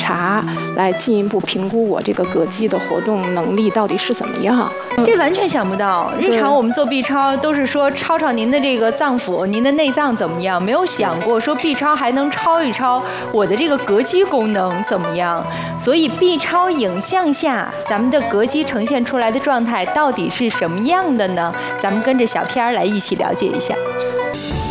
查，来进一步评估我这个膈肌的活动能力到底是怎么样。 这完全想不到，日常我们做 B 超都是说超您的这个脏腑，您的内脏怎么样，没有想过说 B 超还能超一超我的这个膈肌功能怎么样。所以 B 超影像下咱们的膈肌呈现出来的状态到底是什么样的呢？咱们跟着小片儿来一起了解一下。